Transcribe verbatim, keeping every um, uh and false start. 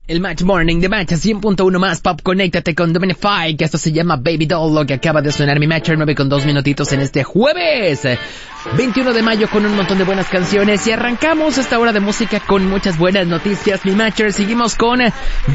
El Match Morning de Match cien punto uno más Pop. Conéctate con Dominify, que esto se llama Baby Doll, lo que acaba de sonar mi Matcher nueve con dos minutitos en este jueves veintiuno de mayo con un montón de buenas canciones. Y arrancamos esta hora de música con muchas buenas noticias, mi Matcher. Seguimos con